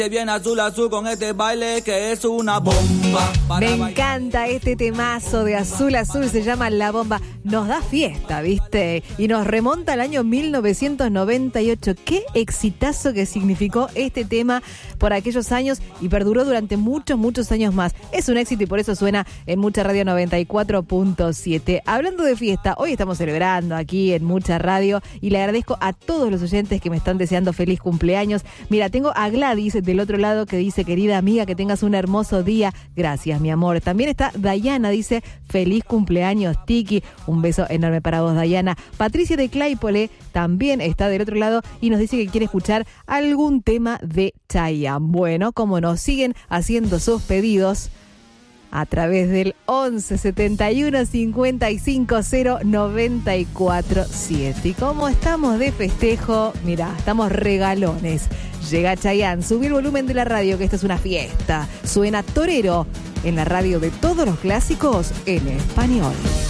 Bien azul azul con este baile que es una bomba. Me encanta este temazo de Azul Azul, se llama La Bomba. Nos da fiesta, ¿viste? Y nos remonta al año 1998. Qué exitazo que significó este tema por aquellos años y perduró durante muchos, muchos años más. Es un éxito y por eso suena en Mucha Radio 94.7. Hablando de fiesta, hoy estamos celebrando aquí en Mucha Radio y le agradezco a todos los oyentes que me están deseando feliz cumpleaños. Mira, tengo a Gladys del otro lado que dice: querida amiga, que tengas un hermoso día. Gracias, mi amor. También está Dayana, dice: feliz cumpleaños, Tiki. Un beso enorme para vos, Dayana. Patricia de Claypole también está del otro lado y nos dice que quiere escuchar algún tema de Chayanne. Bueno, como nos siguen haciendo sus pedidos a través del 11 71 55 0 94 7. Y como estamos de festejo, mirá, estamos regalones. Llega Chayanne, subí el volumen de la radio, que esta es una fiesta. Suena Torero en la radio de todos los clásicos en español.